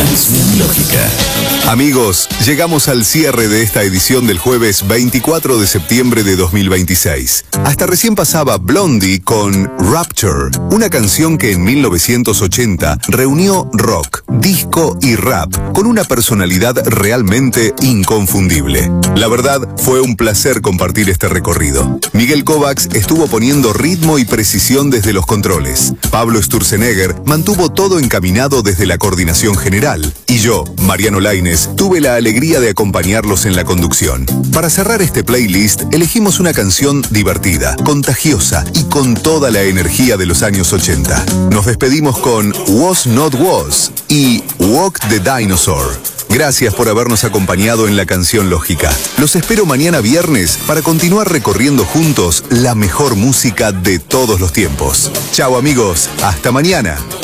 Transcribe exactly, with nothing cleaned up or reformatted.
Canción Lógica. Amigos, llegamos al cierre de esta edición del jueves veinticuatro de septiembre de dos mil veintiséis. Hasta recién pasaba Blondie con Rapture, una canción que en mil novecientos ochenta reunió rock, disco y rap con una personalidad realmente inconfundible. La verdad, fue un placer compartir este recorrido. Miguel Kovacs estuvo poniendo ritmo y precisión desde los controles. Pablo Sturzenegger mantuvo todo encaminado desde la coordinación general. Y yo, Mariano Lainez, tuve la alegría de acompañarlos en la conducción. Para cerrar este playlist, elegimos una canción divertida, contagiosa y con toda la energía de los años ochenta. Nos despedimos con Was Not Was y Walk the Dinosaur. Gracias por habernos acompañado en la Canción Lógica. Los espero mañana viernes para continuar recorriendo juntos la mejor música de todos los tiempos. Chao amigos, hasta mañana.